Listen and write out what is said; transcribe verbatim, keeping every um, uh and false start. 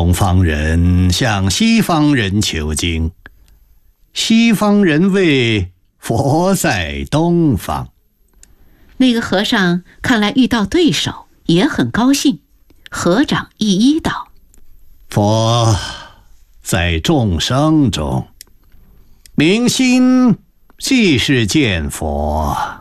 东方人向西方人求经，西方人谓佛在东方。 那个和尚看来遇到对手，也很高兴，合掌一一道： 佛在众生中，明心即是见佛。